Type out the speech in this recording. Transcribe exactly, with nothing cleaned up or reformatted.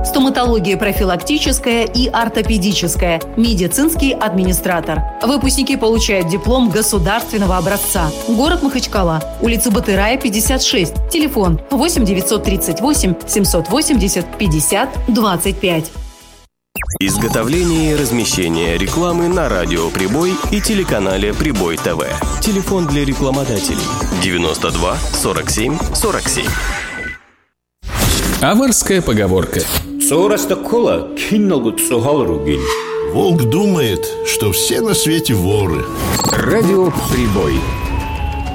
стоматология профилактическая и ортопедическая, медицинский администратор. Выпускники получают диплом государственного образца. Город Махачкала, улица Батырая, пятьдесят шесть, телефон восемь девятьсот тридцать восемь семьсот восемьдесят пятьдесят двадцать пять. Изготовление и размещение рекламы на радио «Прибой» и телеканале «Прибой ТВ». Телефон для рекламодателей девяносто два сорок семь сорок семь. Аварская поговорка. Волк думает, что все на свете воры. Радио «Прибой».